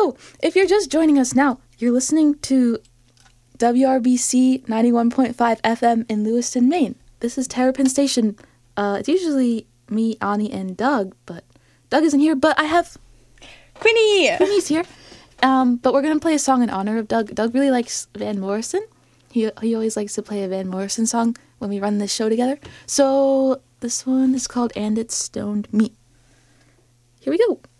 So, if you're just joining us now, you're listening to WRBC 91.5 FM in Lewiston, Maine. This is Terrapin Station. It's usually me, Ani, and Doug, but Doug isn't here, but I have Queenie! Queenie's here. But we're going to play a song in honor of Doug. Doug really likes Van Morrison. He always likes to play a Van Morrison song when we run this show together. So this one is called And It Stoned Me. Here we go.